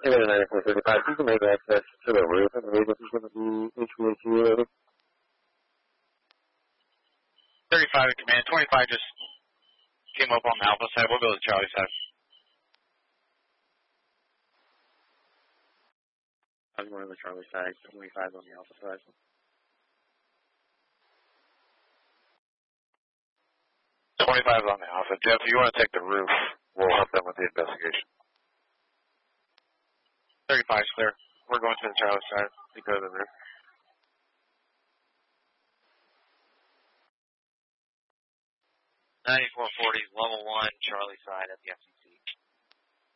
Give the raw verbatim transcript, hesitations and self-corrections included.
Taking a ninety-four thirty-five, you can make access to the roof, and the roof is going to be H V A C related. thirty-five in command, twenty-five just came up on the Alpha side, we'll go to the Charlie side. I was going to the Charlie side, twenty-five on the Alpha side. twenty-five on the Alpha. Jeff, if you want to take the roof, we'll help them with the investigation. thirty-five is clear. We're going to the Charlie side. We go to the roof. ninety-four forty, level one, Charlie side at the F C